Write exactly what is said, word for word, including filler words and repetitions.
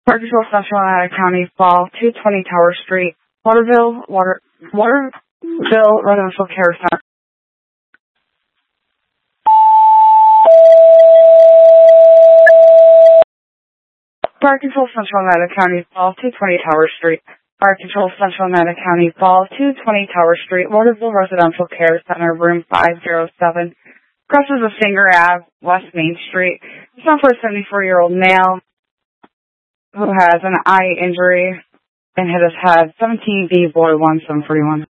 Park Control Central Atlantic County, Fall, two twenty Tower Street, Waterville, Water, Waterville Residential Care Center. Park Control Central Atlantic County, Fall, two twenty Tower Street. Park Control Central Atlantic County, Fall, two twenty Tower Street, Waterville Residential Care Center, room five oh seven. Crosses of Singer Avenue, West Main Street. It's on for a seventy-four-year-old male who has an eye injury and hit his head. seventeen B Boy one seven forty-one.